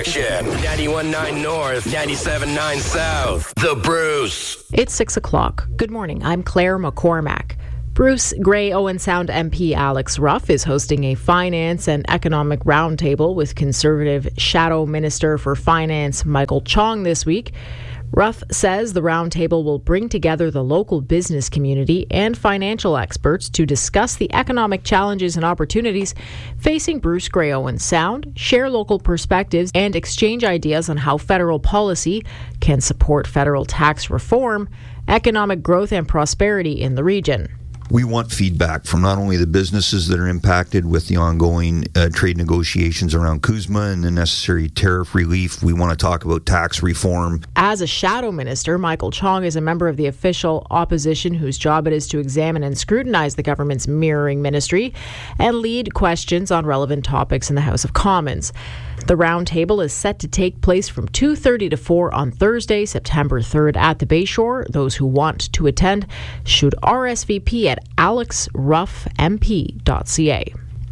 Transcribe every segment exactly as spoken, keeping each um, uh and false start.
action. ninety-one point nine North, ninety-seven point nine South. The Bruce. It's six o'clock. Good morning. I'm Claire McCormack. Bruce Grey Owen Sound M P Alex Ruff is hosting a finance and economic roundtable with Conservative Shadow Minister for Finance Michael Chong this week. Ruff says the roundtable will bring together the local business community and financial experts to discuss the economic challenges and opportunities facing Bruce Grey Owen Sound, share local perspectives, and exchange ideas on how federal policy can support federal tax reform, economic growth, and prosperity in the region. We want feedback from not only the businesses that are impacted with the ongoing uh, trade negotiations around CUSMA and the necessary tariff relief. We want to talk about tax reform. As a shadow minister, Michael Chong is a member of the official opposition whose job it is to examine and scrutinize the government's mirroring ministry and lead questions on relevant topics in the House of Commons. The roundtable is set to take place from two thirty to four on Thursday, September third at the Bayshore. Those who want to attend should R S V P at alex ruff m p dot c a.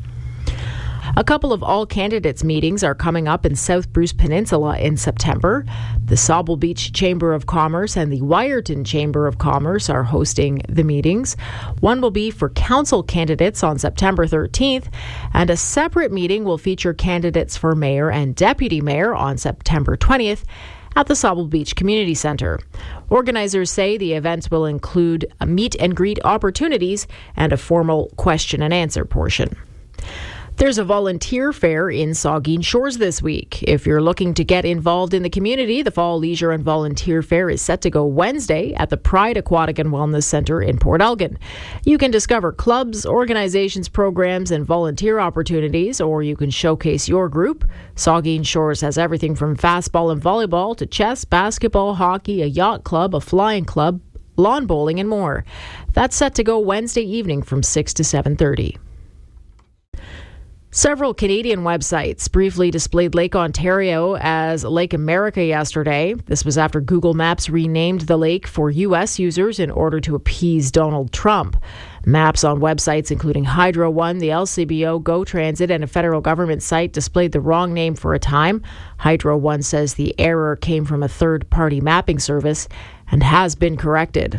A couple of all-candidates meetings are coming up in South Bruce Peninsula in September. The Sauble Beach Chamber of Commerce and the Wyerton Chamber of Commerce are hosting the meetings. One will be for council candidates on September thirteenth, and a separate meeting will feature candidates for mayor and deputy mayor on September twentieth at the Sauble Beach Community Centre. Organizers say the events will include a meet and greet opportunities and a formal question and answer portion. There's a volunteer fair in Saugeen Shores this week. If you're looking to get involved in the community, the Fall Leisure and Volunteer Fair is set to go Wednesday at the Pride Aquatic and Wellness Centre in Port Elgin. You can discover clubs, organizations, programs, and volunteer opportunities, or you can showcase your group. Saugeen Shores has everything from fastball and volleyball to chess, basketball, hockey, a yacht club, a flying club, lawn bowling, and more. That's set to go Wednesday evening from six to seven thirty. Several Canadian websites briefly displayed Lake Ontario as Lake America yesterday. This was after Google Maps renamed the lake for U S users in order to appease Donald Trump. Maps on websites including Hydro One, the L C B O, Go Transit, and a federal government site displayed the wrong name for a time. Hydro One says the error came from a third-party mapping service and has been corrected.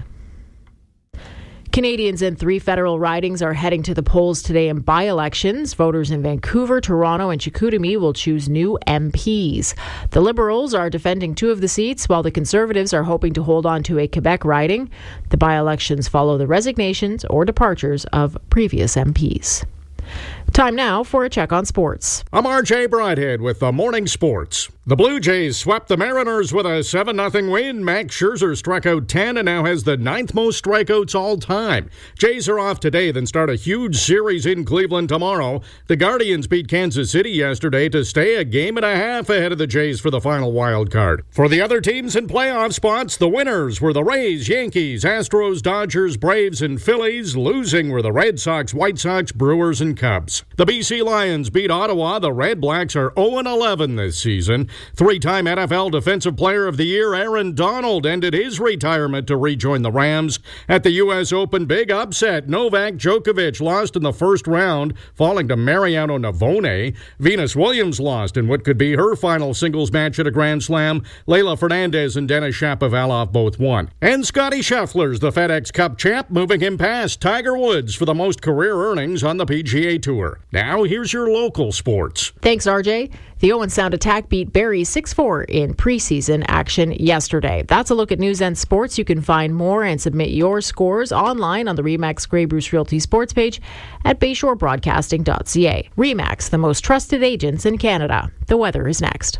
Canadians in three federal ridings are heading to the polls today in by-elections. Voters in Vancouver, Toronto, and Chicoutimi will choose new M Ps. The Liberals are defending two of the seats, while the Conservatives are hoping to hold on to a Quebec riding. The by-elections follow the resignations or departures of previous M Ps. Time now for a check on sports. I'm R J Brighthead with the Morning Sports. The Blue Jays swept the Mariners with a seven nothing win. Max Scherzer struck out ten and now has the ninth most strikeouts all time. Jays are off today, then start a huge series in Cleveland tomorrow. The Guardians beat Kansas City yesterday to stay a game and a half ahead of the Jays for the final wild card. For the other teams in playoff spots, the winners were the Rays, Yankees, Astros, Dodgers, Braves, and Phillies. Losing were the Red Sox, White Sox, Brewers, and Cubs. The B C Lions beat Ottawa. The Red Blacks are oh and eleven this season. Three-time N F L Defensive Player of the Year Aaron Donald ended his retirement to rejoin the Rams. At the U S Open, big upset. Novak Djokovic lost in the first round, falling to Mariano Navone. Venus Williams lost in what could be her final singles match at a Grand Slam. Leylah Fernandez and Denis Shapovalov both won. And Scotty Scheffler's the FedEx Cup champ, moving him past Tiger Woods for the most career earnings on the P G A Tour. Now, here's your local sports. Thanks, R J. The Owen Sound Attack beat Barrie six four in preseason action yesterday. That's a look at news and sports. You can find more and submit your scores online on the Remax Grey Bruce Realty sports page at bayshore broadcasting dot c a. Remax, the most trusted agents in Canada. The weather is next.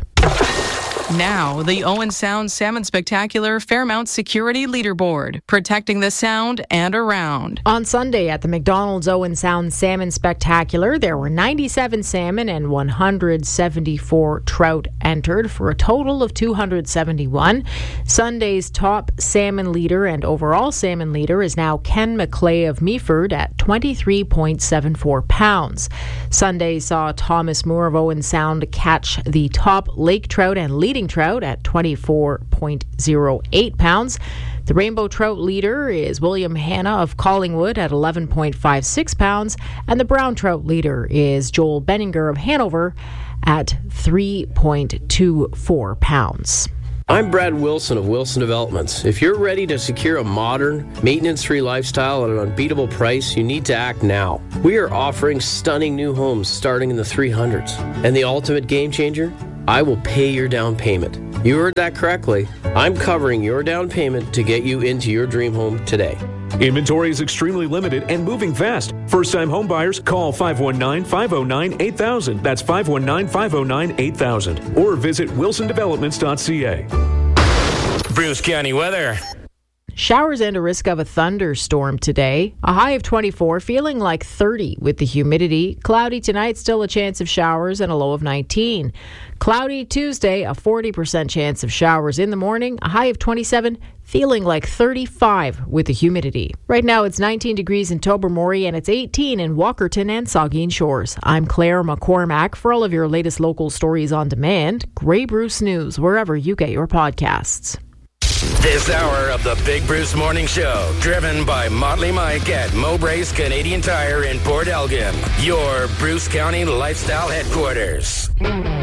Now, the Owen Sound Salmon Spectacular Fairmount Security Leaderboard, protecting the Sound and around. On Sunday at the McDonald's Owen Sound Salmon Spectacular, there were ninety-seven salmon and one hundred seventy-four trout entered for a total of two hundred seventy-one. Sunday's top salmon leader and overall salmon leader is now Ken McClay of Meaford at twenty-three point seven four pounds. Sunday saw Thomas Moore of Owen Sound catch the top lake trout and leading trout at twenty-four point oh eight pounds. The rainbow trout leader is William Hanna of Collingwood at eleven point five six pounds, and the brown trout leader is Joel Benninger of Hanover at three point two four pounds. I'm Brad Wilson of Wilson Developments. If you're ready to secure a modern, maintenance-free lifestyle at an unbeatable price, you need to act now. We are offering stunning new homes starting in the three hundreds. And the ultimate game changer? I will pay your down payment. You heard that correctly. I'm covering your down payment to get you into your dream home today. Inventory is extremely limited and moving fast. First-time home buyers, call five one nine, five oh nine, eight thousand. That's five one nine, five oh nine, eight thousand. Or visit wilson developments dot c a. Bruce County weather. Showers and a risk of a thunderstorm today. A high of twenty-four, feeling like thirty with the humidity. Cloudy tonight, still a chance of showers and a low of nineteen. Cloudy Tuesday, a forty percent chance of showers in the morning. A high of twenty-seven, feeling like thirty-five with the humidity. Right now it's nineteen degrees in Tobermory and it's eighteen in Walkerton and Saugeen Shores. I'm Claire McCormack. For all of your latest local stories on demand, Grey Bruce News, wherever you get your podcasts. This hour of the Big Bruce Morning Show, driven by Motley Mike at Mowbray's Canadian Tire in Port Elgin, your Bruce County lifestyle headquarters.